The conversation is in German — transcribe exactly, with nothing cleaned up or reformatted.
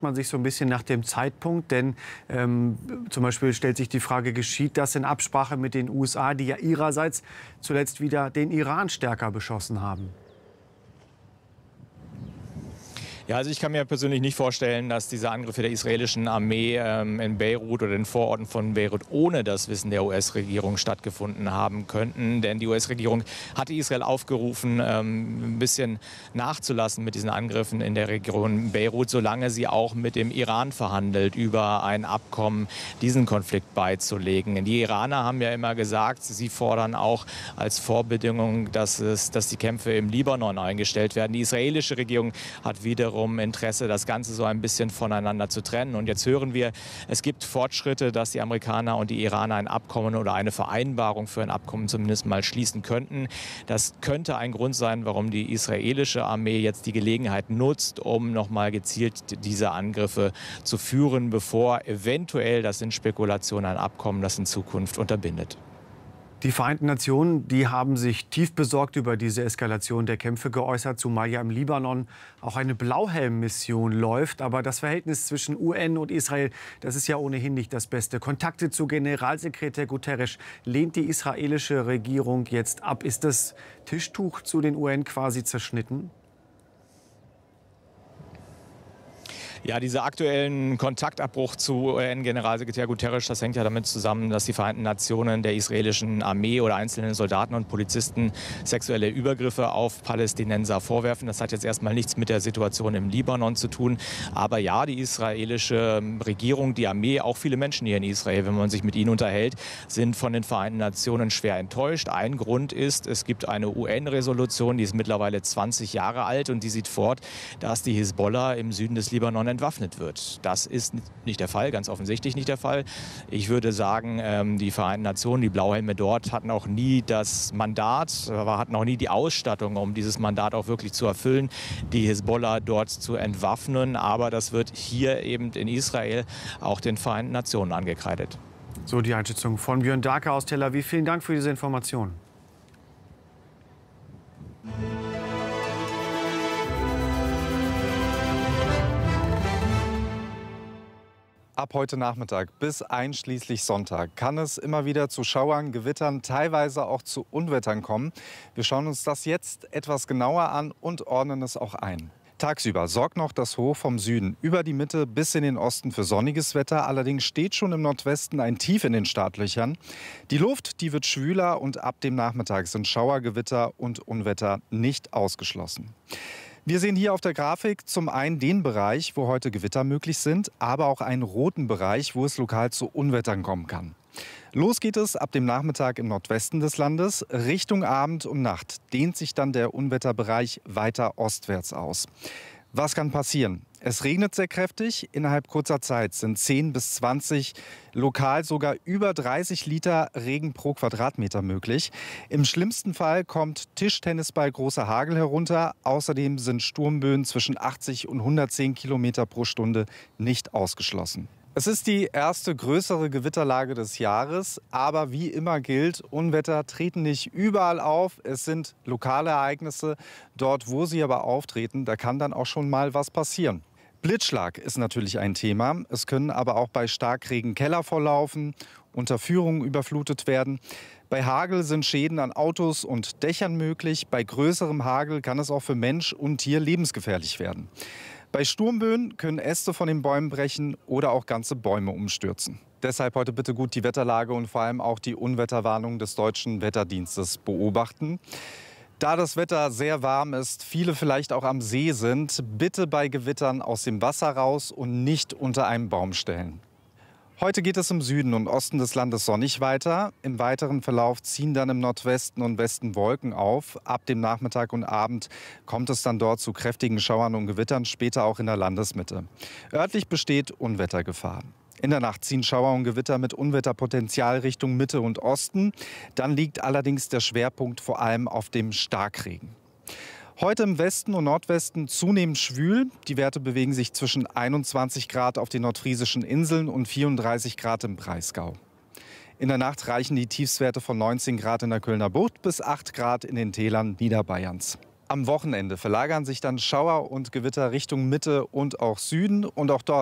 Man sich so ein bisschen nach dem Zeitpunkt, denn ähm, zum Beispiel stellt sich die Frage, geschieht das in Absprache mit den U S A, die ja ihrerseits zuletzt wieder den Iran stärker beschossen haben? Ja, also ich kann mir persönlich nicht vorstellen, dass diese Angriffe der israelischen Armee ähm, in Beirut oder den Vororten von Beirut ohne das Wissen der U S-Regierung stattgefunden haben könnten. Denn die U S-Regierung hatte Israel aufgerufen, ähm, ein bisschen nachzulassen mit diesen Angriffen in der Region Beirut, solange sie auch mit dem Iran verhandelt, über ein Abkommen diesen Konflikt beizulegen. Die Iraner haben ja immer gesagt, sie fordern auch als Vorbedingung, dass, es, dass die Kämpfe im Libanon eingestellt werden. Die israelische Regierung hat wiederum Interesse, das Ganze so ein bisschen voneinander zu trennen. Und jetzt hören wir, es gibt Fortschritte, dass die Amerikaner und die Iraner ein Abkommen oder eine Vereinbarung für ein Abkommen zumindest mal schließen könnten. Das könnte ein Grund sein, warum die israelische Armee jetzt die Gelegenheit nutzt, um nochmal gezielt diese Angriffe zu führen, bevor eventuell, das sind Spekulationen, ein Abkommen das in Zukunft unterbindet. Die Vereinten Nationen, die haben sich tief besorgt über diese Eskalation der Kämpfe geäußert, zumal ja im Libanon auch eine Blauhelm-Mission läuft. Aber das Verhältnis zwischen U N und Israel, das ist ja ohnehin nicht das Beste. Kontakte zu Generalsekretär Guterres lehnt die israelische Regierung jetzt ab. Ist das Tischtuch zu den U N quasi zerschnitten? Ja, dieser aktuellen Kontaktabbruch zu U N-Generalsekretär Guterres, das hängt ja damit zusammen, dass die Vereinten Nationen der israelischen Armee oder einzelnen Soldaten und Polizisten sexuelle Übergriffe auf Palästinenser vorwerfen. Das hat jetzt erstmal nichts mit der Situation im Libanon zu tun. Aber ja, die israelische Regierung, die Armee, auch viele Menschen hier in Israel, wenn man sich mit ihnen unterhält, sind von den Vereinten Nationen schwer enttäuscht. Ein Grund ist, es gibt eine U N-Resolution, die ist mittlerweile zwanzig Jahre alt und die sieht fort, dass die Hisbollah im Süden des Libanon entwaffnet wird. Das ist nicht der Fall, ganz offensichtlich nicht der Fall. Ich würde sagen, die Vereinten Nationen, die Blauhelme dort, hatten auch nie das Mandat, hatten auch nie die Ausstattung, um dieses Mandat auch wirklich zu erfüllen, die Hisbollah dort zu entwaffnen. Aber das wird hier eben in Israel auch den Vereinten Nationen angekreidet. So die Einschätzung von Björn Darke aus Tel Aviv. Vielen Dank für diese Information. Ab heute Nachmittag bis einschließlich Sonntag kann es immer wieder zu Schauern, Gewittern, teilweise auch zu Unwettern kommen. Wir schauen uns das jetzt etwas genauer an und ordnen es auch ein. Tagsüber sorgt noch das Hoch vom Süden über die Mitte bis in den Osten für sonniges Wetter. Allerdings steht schon im Nordwesten ein Tief in den Startlöchern. Die Luft, die wird schwüler und ab dem Nachmittag sind Schauer, Gewitter und Unwetter nicht ausgeschlossen. Wir sehen hier auf der Grafik zum einen den Bereich, wo heute Gewitter möglich sind, aber auch einen roten Bereich, wo es lokal zu Unwettern kommen kann. Los geht es ab dem Nachmittag im Nordwesten des Landes. Richtung Abend und Nacht dehnt sich dann der Unwetterbereich weiter ostwärts aus. Was kann passieren? Es regnet sehr kräftig. Innerhalb kurzer Zeit sind zehn bis zwanzig, lokal sogar über dreißig Liter Regen pro Quadratmeter möglich. Im schlimmsten Fall kommt Tischtennisball großer Hagel herunter. Außerdem sind Sturmböen zwischen achtzig und hundertzehn Kilometer pro Stunde nicht ausgeschlossen. Es ist die erste größere Gewitterlage des Jahres, aber wie immer gilt, Unwetter treten nicht überall auf. Es sind lokale Ereignisse. Dort, wo sie aber auftreten, da kann dann auch schon mal was passieren. Blitzschlag ist natürlich ein Thema. Es können aber auch bei Starkregen Keller volllaufen, Unterführungen überflutet werden. Bei Hagel sind Schäden an Autos und Dächern möglich. Bei größerem Hagel kann es auch für Mensch und Tier lebensgefährlich werden. Bei Sturmböen können Äste von den Bäumen brechen oder auch ganze Bäume umstürzen. Deshalb heute bitte gut die Wetterlage und vor allem auch die Unwetterwarnung des Deutschen Wetterdienstes beobachten. Da das Wetter sehr warm ist, viele vielleicht auch am See sind, bitte bei Gewittern aus dem Wasser raus und nicht unter einem Baum stellen. Heute geht es im Süden und Osten des Landes sonnig weiter. Im weiteren Verlauf ziehen dann im Nordwesten und Westen Wolken auf. Ab dem Nachmittag und Abend kommt es dann dort zu kräftigen Schauern und Gewittern, später auch in der Landesmitte. Örtlich besteht Unwettergefahr. In der Nacht ziehen Schauer und Gewitter mit Unwetterpotenzial Richtung Mitte und Osten. Dann liegt allerdings der Schwerpunkt vor allem auf dem Starkregen. Heute im Westen und Nordwesten zunehmend schwül. Die Werte bewegen sich zwischen einundzwanzig Grad auf den nordfriesischen Inseln und vierunddreißig Grad im Breisgau. In der Nacht reichen die Tiefstwerte von neunzehn Grad in der Kölner Bucht bis acht Grad in den Tälern Niederbayerns. Am Wochenende verlagern sich dann Schauer und Gewitter Richtung Mitte und auch Süden. Und auch dort